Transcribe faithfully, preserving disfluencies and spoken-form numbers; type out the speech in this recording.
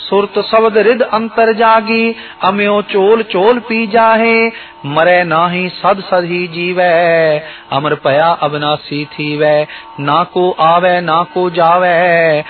सुरत शब्द रिद अंतर जागी, अम्यो चोल चोल पी जाहे, मरै नाही सद सद ही जीवै, अमर पया अविनाशी थीवै, ना को आवे ना को जावे,